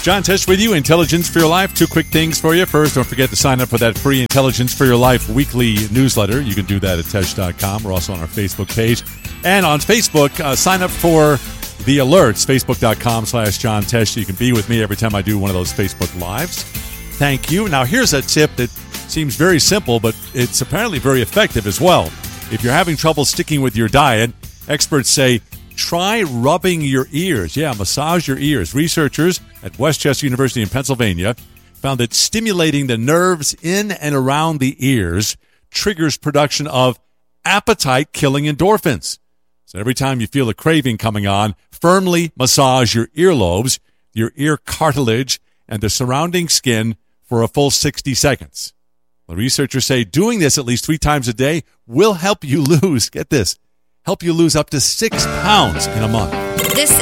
John Tesh with you, Intelligence for Your Life. Two quick things for you. First, don't forget to sign up for that free Intelligence for Your Life weekly newsletter. You can do that at Tesh.com. We're also on our Facebook page. And on Facebook, sign up for the alerts, Facebook.com/John Tesh. You can be with me every time I do one of those Facebook Lives. Thank you. Now, here's a tip that seems very simple, but it's apparently very effective as well. If you're having trouble sticking with your diet, experts say try rubbing your ears. Yeah, massage your ears. Researchers at West Chester University in Pennsylvania found that stimulating the nerves in and around the ears triggers production of appetite-killing endorphins. So every time you feel a craving coming on, firmly massage your earlobes, your ear cartilage, and the surrounding skin for a full 60 seconds. The researchers say doing this at least 3 times a day will help you lose, get this, help you lose up to 6 pounds in a month.